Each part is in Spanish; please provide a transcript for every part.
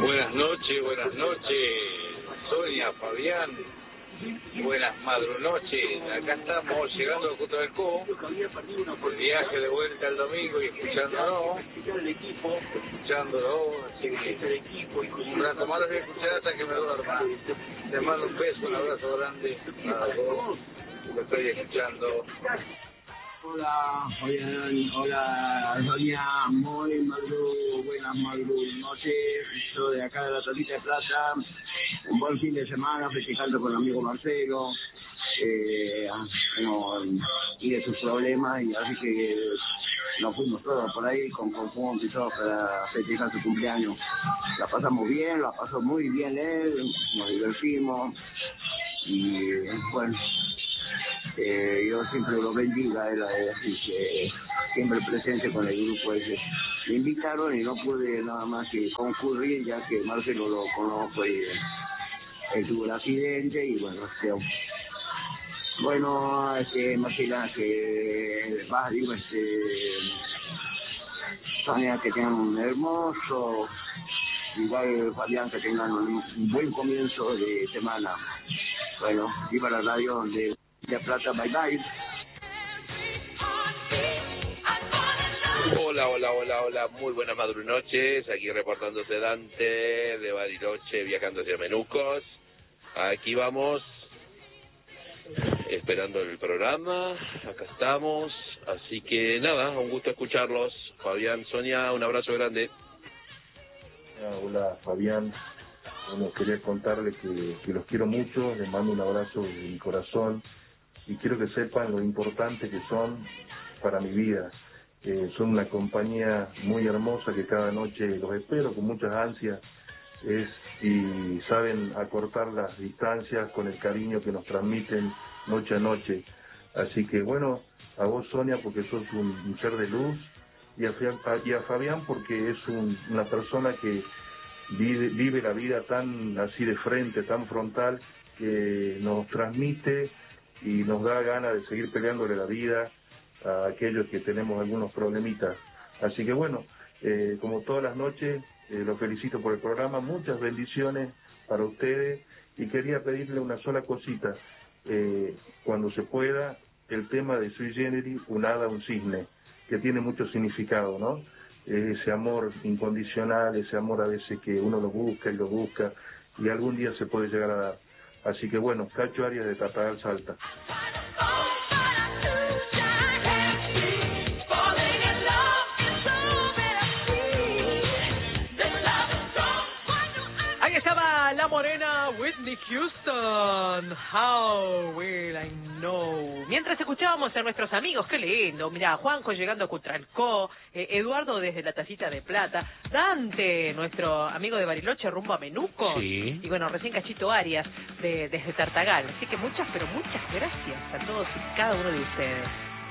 Buenas noches, Sonia, Fabián, buenas madrunoches, acá estamos llegando a Costa del Co, por viaje de vuelta el domingo y escuchándolo, así que un rato más lo voy a escuchar hasta que me duerma. Te mando un beso, un abrazo grande a todos, lo estoy escuchando. Hola, hola, Sonia, buenas noches, yo de acá de la Tacita de Plata, un buen fin de semana, festejando con el amigo Marcelo, y de sus problemas, y así que nos fuimos todos por ahí con conjunto y todo para festejar su cumpleaños. La pasamos bien, la pasó muy bien él, nos divertimos, y bueno, yo siempre lo bendiga, así que siempre presente con el grupo ese. Me invitaron y no pude nada más que concurrir, ya que Marcelo lo conozco y él tuvo el accidente y bueno, Marcela, Sonia, que tengan un hermoso, igual Fabián, que tengan un buen comienzo de semana. Bueno, viva la radio de Plata, bye bye. Hola, muy buenas madrunoches, aquí reportándose Dante de Bariloche, viajando hacia Menucos. Aquí vamos, esperando el programa, acá estamos, así que nada, un gusto escucharlos. Fabián, Sonia, un abrazo grande. Hola Fabián, bueno, quería contarles que los quiero mucho, les mando un abrazo de mi corazón y quiero que sepan lo importante que son para mi vida. Son una compañía muy hermosa que cada noche los espero con muchas ansias y saben acortar las distancias con el cariño que nos transmiten noche a noche. Así que bueno, a vos Sonia porque sos un ser de luz y a Fabián porque es una persona que vive la vida tan así de frente, tan frontal, que nos transmite y nos da ganas de seguir peleándole la vida a aquellos que tenemos algunos problemitas. Así que bueno, como todas las noches, los felicito por el programa, muchas bendiciones para ustedes y quería pedirle una sola cosita, cuando se pueda, el tema de Sui Generis, un hada, un cisne, que tiene mucho significado, ¿no? Ese amor incondicional, ese amor a veces que uno lo busca y algún día se puede llegar a dar. Así que bueno, Cacho Arias de Tartagal, Salta. Ahí estaba la morena Whitney Houston. How will I know? Mientras escuchábamos a nuestros amigos, qué lindo. Mirá, Juanjo llegando a Cutralcó, Eduardo desde la Tacita de Plata, Dante, nuestro amigo de Bariloche, rumbo a Menuco. Sí. Y bueno, recién Cachito Arias desde Tartagal. Así que muchas gracias a todos y cada uno de ustedes.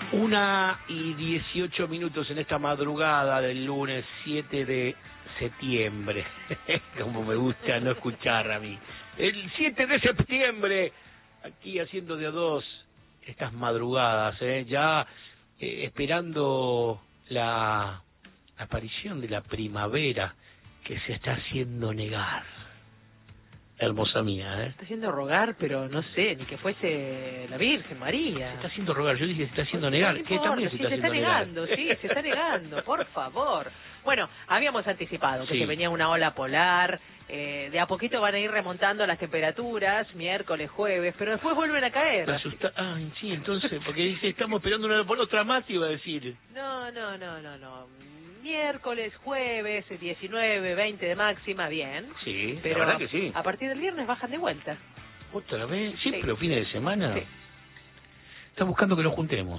1:18 en esta madrugada del lunes 7 de septiembre. Como me gusta no escuchar a mí. El 7 de septiembre, aquí haciendo de a dos estas madrugadas, ya esperando la aparición de la primavera que se está haciendo negar. Hermosa mía, Está haciendo rogar, pero no sé, ni que fuese la Virgen María. Se está haciendo rogar, yo dije se está haciendo negar. No ¿Qué importa, también sí, se está se está haciendo negar? negando, sí, se está negando, por favor. Bueno, habíamos anticipado que Sí. se venía una ola polar, de a poquito van a ir remontando las temperaturas, miércoles, jueves, pero después vuelven a caer. Sí, entonces, porque dice, estamos esperando una por otra más, iba a decir. No. Miércoles, jueves, 19, 20 de máxima, bien. Sí, Pero la verdad que sí. a partir del viernes bajan de vuelta. ¿Otra vez? ¿Siempre Sí. los fines de semana? Sí. Está buscando que nos juntemos.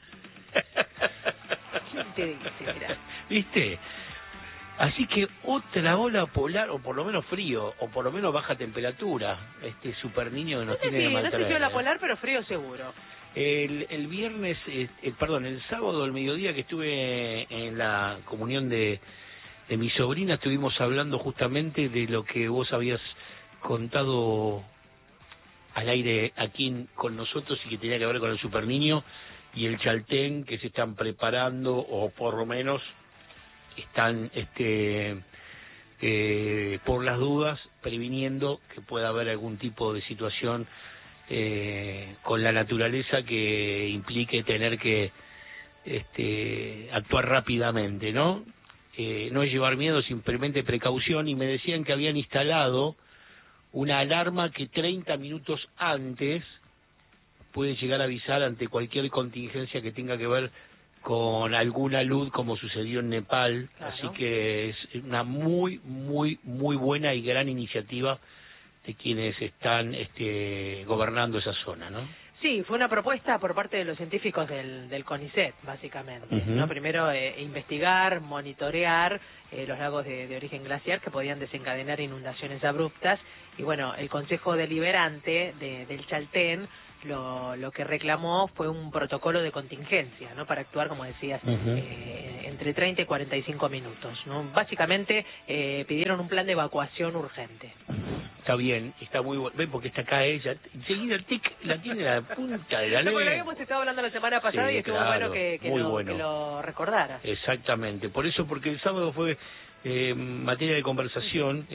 ¿Quién te dice? Mirá. ¿Viste? Así que otra ola polar, o por lo menos frío, o por lo menos baja temperatura. Este super niño que nos tiene de No sé maltraer. si ola polar, pero frío seguro. El viernes, el sábado al mediodía que estuve en la comunión de mi sobrina, estuvimos hablando justamente de lo que vos habías contado al aire aquí con nosotros y que tenía que ver con el super niño y el Chaltén, que se están preparando, o por lo menos están por las dudas, previniendo que pueda haber algún tipo de situación con la naturaleza que implique tener que actuar rápidamente, ¿no? No es llevar miedo, simplemente precaución, y me decían que habían instalado una alarma que 30 minutos antes puede llegar a avisar ante cualquier contingencia que tenga que ver con alguna luz, como sucedió en Nepal. Claro. Así que es una muy buena y gran iniciativa de quienes están gobernando esa zona, ¿no? Sí, fue una propuesta por parte de los científicos del CONICET, básicamente, ¿no? Primero, investigar, monitorear los lagos de origen glaciar que podían desencadenar inundaciones abruptas, y bueno, el Consejo Deliberante del Chaltén lo que reclamó fue un protocolo de contingencia, ¿no? Para actuar, como decías, entre 30 y 45 minutos, ¿no? Básicamente pidieron un plan de evacuación urgente. Está bien, está muy bueno. Ven, porque está acá ella. Enseguida el tic la tiene a la punta de la lengua. Porque habíamos estado hablando la semana pasada, sí, y estuvo bueno que lo recordara. Exactamente. Por eso, porque el sábado fue materia de conversación,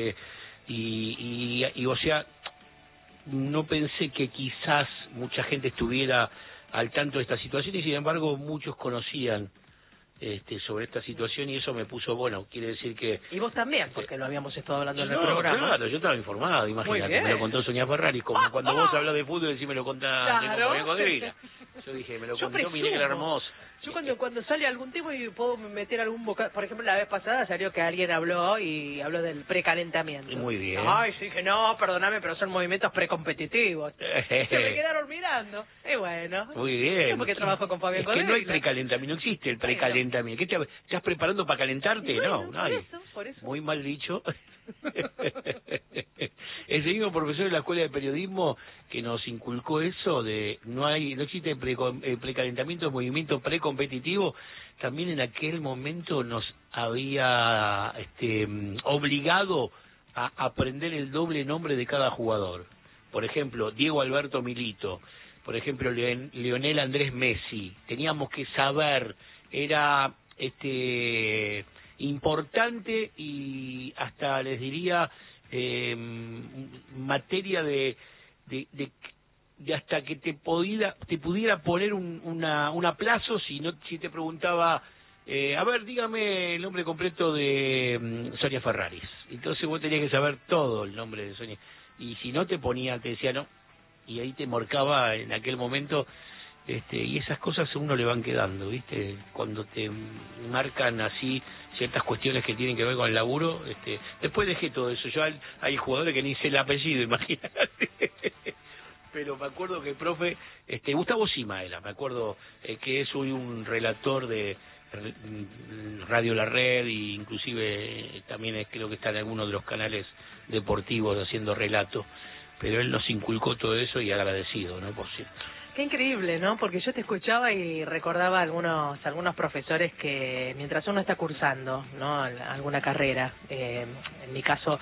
y o sea, no pensé que quizás mucha gente estuviera al tanto de esta situación, y sin embargo muchos conocían sobre esta situación, y eso me puso, bueno, quiere decir que... Y vos también, porque lo habíamos estado hablando en el programa. Claro, yo estaba informado, imagínate, me lo contó Sonia Ferrari, como cuando vos hablas de fútbol y me lo contaste, claro. Con Divina. Yo dije, me lo contó, miré que era hermoso. Yo cuando sale algún tema y puedo meter algún vocal, por ejemplo, la vez pasada salió que alguien habló del precalentamiento. Muy bien. Ay, sí, que no, perdóname, pero son movimientos precompetitivos. Se me quedaron mirando. Y bueno. Muy bien. Yo porque trabajo con Fabián Codevila. Que no hay precalentamiento, no existe el precalentamiento. ¿Qué te estás preparando para calentarte? Bueno, no hay. Por eso. Muy mal dicho. Ese mismo profesor de la Escuela de Periodismo que nos inculcó eso de no existe precalentamiento, movimiento precompetitivo, también en aquel momento nos había obligado a aprender el doble nombre de cada jugador. Por ejemplo, Diego Alberto Milito, por ejemplo, Lionel Andrés Messi. Teníamos que saber, era importante, y hasta les diría materia de hasta que te pudiera poner un aplazo si te preguntaba, a ver, dígame el nombre completo de Sonia Ferraris. Entonces vos tenías que saber todo el nombre de Sonia, y si no te decía no, y ahí te marcaba en aquel momento. Y esas cosas a uno le van quedando, ¿viste? Cuando te marcan así ciertas cuestiones que tienen que ver con el laburo, después dejé todo eso. Yo hay jugadores que ni sé el apellido, imagínate. Pero me acuerdo que el profe, Gustavo Simaela, me acuerdo que soy un relator de Radio La Red, e inclusive también creo que está en algunos de los canales deportivos haciendo relatos, pero él nos inculcó todo eso, y agradecido, ¿no? Por cierto. Qué increíble, ¿no? Porque yo te escuchaba y recordaba algunos profesores que mientras uno está cursando, ¿no?, alguna carrera, en mi caso,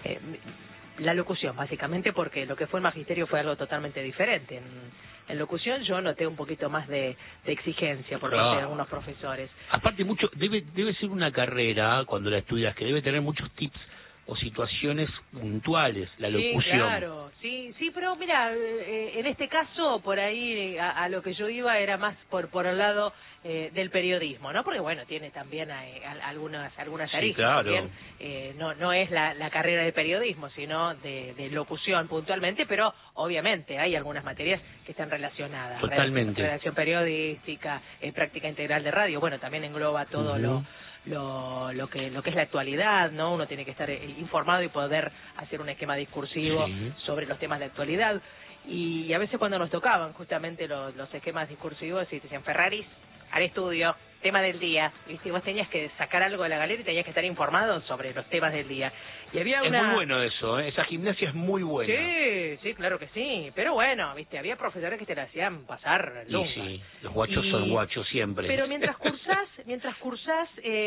la locución, básicamente, porque lo que fue el magisterio fue algo totalmente diferente. En locución yo noté un poquito más de exigencia por parte de algunos profesores. Aparte, debe ser una carrera, cuando la estudias, que debe tener muchos tips o situaciones puntuales, la locución. Sí, claro, sí, pero mira, en este caso, por ahí, a lo que yo iba era más por el lado del periodismo, ¿no? Porque bueno, tiene también algunas aristas, sí, claro. También, no es la carrera de periodismo, sino de locución puntualmente, pero obviamente hay algunas materias que están relacionadas. Totalmente. Redacción periodística, práctica integral de radio, bueno, también engloba todo lo que es la actualidad, ¿no? Uno tiene que estar informado y poder hacer un esquema discursivo sobre los temas de actualidad. Y a veces cuando nos tocaban justamente los esquemas discursivos, y te decían Ferraris al estudio, tema del día, ¿viste? Vos tenías que sacar algo de la galera y tenías que estar informado sobre los temas del día. Y había Es muy bueno eso, esa gimnasia es muy buena. Sí, claro que sí, pero bueno, ¿viste? Había profesores que te la hacían pasar lunga. Y sí, los guachos son guachos siempre. Pero mientras cursás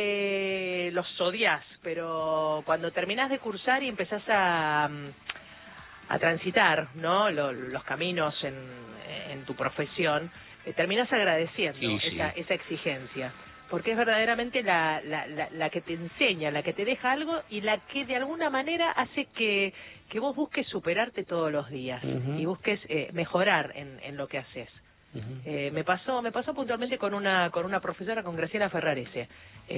los odias, pero cuando terminás de cursar y empezás a transitar, ¿no?, los caminos en tu profesión, terminás agradeciendo esa exigencia. porque es verdaderamente la que te enseña, la que te deja algo y la que de alguna manera hace que vos busques superarte todos los días y busques mejorar en lo que haces. Me pasó puntualmente con una profesora, con Graciela Ferrarese,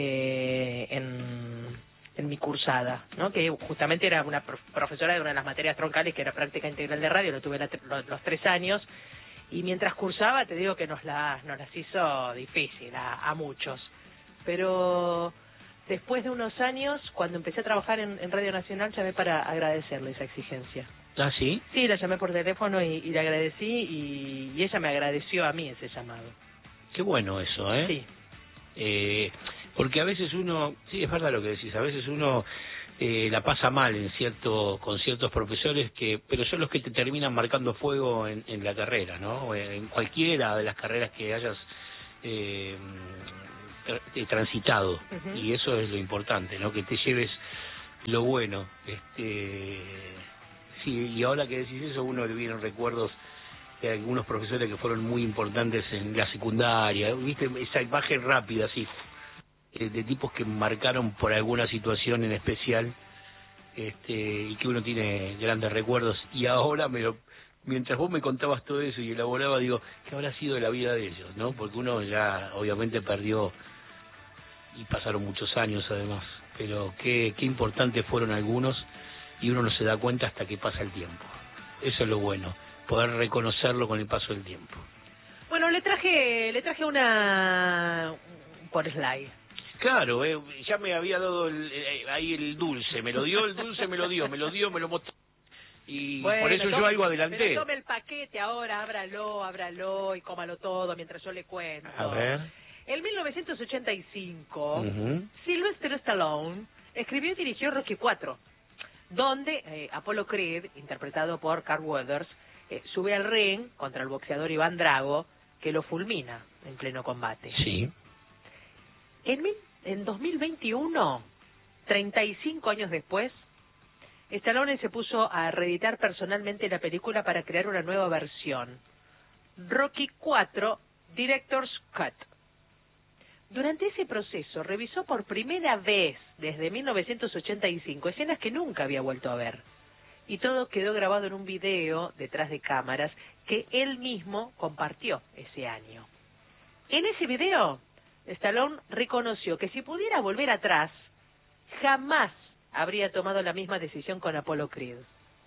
en mi cursada, ¿no? Que justamente era una profesora de una de las materias troncales, que era práctica integral de radio, lo tuve los 3 años, y mientras cursaba, te digo que nos las hizo difícil a muchos. Pero después de unos años, cuando empecé a trabajar en Radio Nacional, llamé para agradecerle esa exigencia. ¿Ah, sí? Sí, la llamé por teléfono y le agradecí, y ella me agradeció a mí ese llamado. Qué bueno eso, ¿eh? Sí. Porque a veces uno, sí, es verdad lo que decís, a veces uno la pasa mal con ciertos profesores, pero son los que te terminan marcando fuego en la carrera, ¿no? En cualquiera de las carreras que hayas transitado. Y eso es lo importante, ¿no? Que te lleves lo bueno. Sí, y ahora que decís eso, uno le vienen recuerdos de algunos profesores que fueron muy importantes en la secundaria, ¿viste? Esa imagen rápida, así, de tipos que marcaron por alguna situación en especial, y que uno tiene grandes recuerdos. Y ahora mientras vos me contabas todo eso y elaboraba, digo, ¿qué habrá sido de la vida de ellos, no? Porque uno ya obviamente perdió, y pasaron muchos años además, pero qué importantes fueron algunos, y uno no se da cuenta hasta que pasa el tiempo. Eso es lo bueno, poder reconocerlo con el paso del tiempo. Bueno, le traje una por slide. Claro, ya me había dado ahí el dulce, me lo dio, me lo mostró. Y bueno, por eso yo algo adelanté. Pero tome el paquete ahora, ábralo y cómalo todo mientras yo le cuento. A ver. En 1985, Sylvester Stallone escribió y dirigió Rocky IV, donde Apollo Creed, interpretado por Carl Weathers, sube al ring contra el boxeador Iván Drago, que lo fulmina en pleno combate. Sí. En 2021, 35 años después, Stallone se puso a reeditar personalmente la película para crear una nueva versión, Rocky IV Director's Cut. Durante ese proceso revisó por primera vez desde 1985 escenas que nunca había vuelto a ver, y todo quedó grabado en un video detrás de cámaras que él mismo compartió ese año. En ese video, Stallone reconoció que si pudiera volver atrás, jamás habría tomado la misma decisión con Apollo Creed.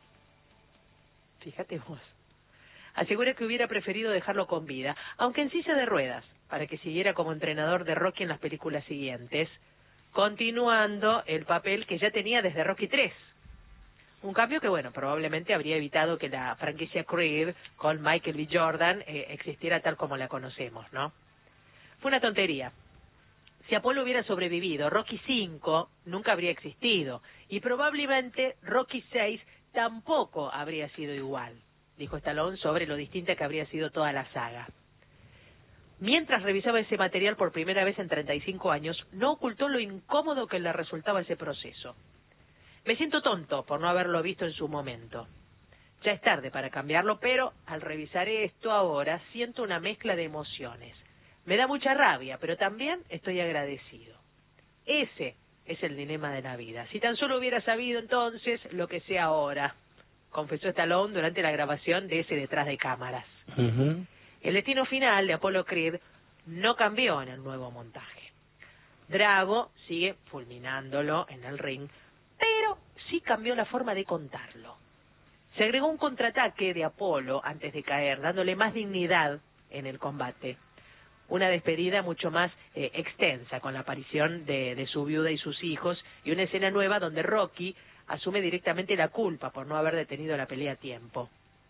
Fíjate vos. Asegura que hubiera preferido dejarlo con vida, aunque en silla de ruedas, para que siguiera como entrenador de Rocky en las películas siguientes, continuando el papel que ya tenía desde Rocky III. Un cambio que, bueno, probablemente habría evitado que la franquicia Creed con Michael B. Jordan existiera tal como la conocemos, ¿no? Fue una tontería. Si Apollo hubiera sobrevivido, Rocky V nunca habría existido, y probablemente Rocky VI tampoco habría sido igual, dijo Stallone sobre lo distinta que habría sido toda la saga. Mientras revisaba ese material por primera vez en 35 años, no ocultó lo incómodo que le resultaba ese proceso. Me siento tonto por no haberlo visto en su momento. Ya es tarde para cambiarlo, pero al revisar esto ahora siento una mezcla de emociones. Me da mucha rabia, pero también estoy agradecido. Ese es el dilema de la vida. Si tan solo hubiera sabido entonces lo que sé ahora, confesó Stallone durante la grabación de ese detrás de cámaras. El destino final de Apollo Creed no cambió en el nuevo montaje. Drago sigue fulminándolo en el ring, pero sí cambió la forma de contarlo. Se agregó un contraataque de Apollo antes de caer, dándole más dignidad en el combate. Una despedida mucho más extensa, con la aparición de su viuda y sus hijos, y una escena nueva donde Rocky asume directamente la culpa por no haber detenido la pelea a tiempo.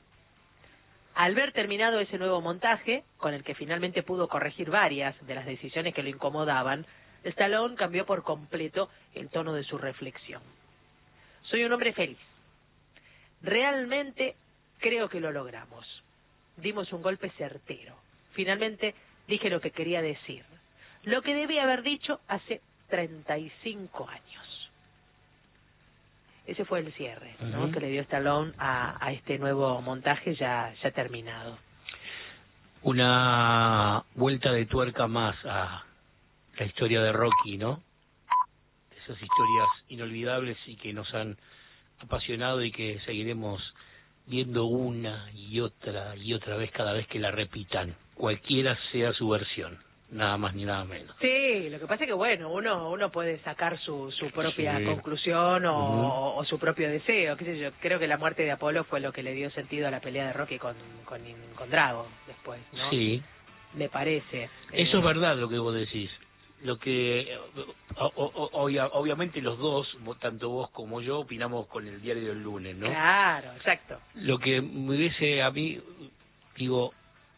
Al ver terminado ese nuevo montaje, con el que finalmente pudo corregir varias de las decisiones que lo incomodaban, Stallone cambió por completo el tono de su reflexión. Soy un hombre feliz. Realmente creo que lo logramos. Dimos un golpe certero. Finalmente dije lo que quería decir, lo que debía haber dicho hace 35 años. Ese fue el cierre, ¿no?, que le dio Stallone a este nuevo montaje ya terminado. Una vuelta de tuerca más a la historia de Rocky, ¿no? Esas historias inolvidables y que nos han apasionado y que seguiremos viendo una y otra vez cada vez que la repitan, cualquiera sea su versión, nada más ni nada menos. Sí, lo que pasa es que bueno, uno puede sacar su propia conclusión o su propio deseo, qué sé yo. Creo que la muerte de Apolo fue lo que le dio sentido a la pelea de Rocky con Drago después, ¿no? Sí. Me parece. Eso es verdad lo que vos decís. Lo que obviamente los dos, tanto vos como yo, opinamos con el diario del lunes, ¿no? Claro, exacto. Lo que me hubiese a mí, digo,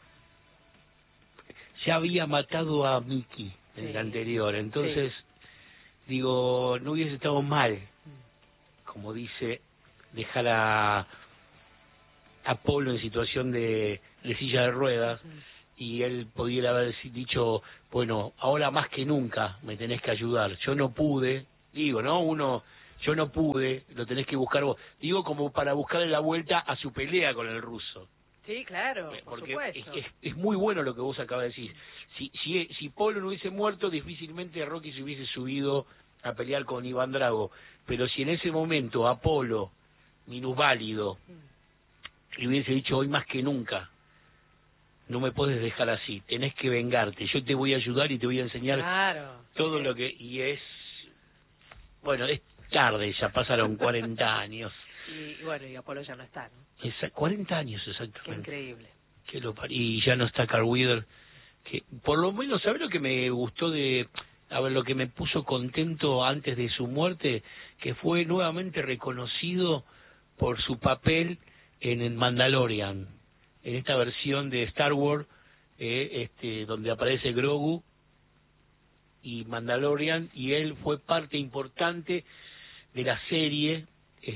ya había matado a Mickey en el anterior, entonces, digo, no hubiese estado mal, como dice, dejar a Apolo en situación de silla de ruedas, y él pudiera haber dicho, bueno, ahora más que nunca me tenés que ayudar, yo no pude, digo, ¿no? Yo no pude, lo tenés que buscar vos, digo, como para buscarle la vuelta a su pelea con el ruso. Sí, claro, porque por supuesto. Es muy bueno lo que vos acabas de decir. Si Polo no hubiese muerto, difícilmente Rocky se hubiese subido a pelear con Iván Drago, pero si en ese momento Apolo, minusválido, le hubiese dicho, hoy más que nunca, no me puedes dejar así, tenés que vengarte, yo te voy a ayudar y te voy a enseñar todo lo que... Y es... Bueno, es tarde, ya pasaron 40 años. Y bueno, y Apolo ya no está, ¿no? 40 años exactamente. Qué increíble. Y ya no está Carl Weathers, que por lo menos, ¿sabes lo que me gustó de... A ver, lo que me puso contento antes de su muerte? Que fue nuevamente reconocido por su papel en el Mandalorian, en esta versión de Star Wars, donde aparece Grogu y Mandalorian, y él fue parte importante de la serie,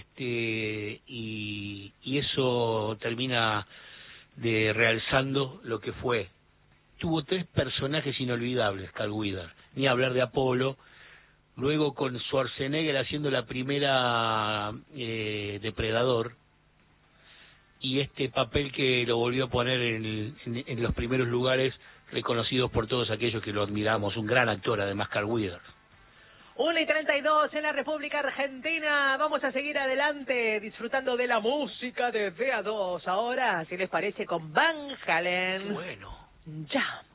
y eso termina de realzando lo que fue. Tuvo 3 personajes inolvidables, Carl Weathers, ni hablar de Apolo, luego con Schwarzenegger haciendo la primera Depredador, y este papel que lo volvió a poner en los primeros lugares reconocidos por todos aquellos que lo admiramos, un gran actor además, Carl Weathers. 1:32 en la República Argentina. Vamos a seguir adelante disfrutando de la música de DA2. Ahora, si les parece, con Van Halen. Bueno. Ya.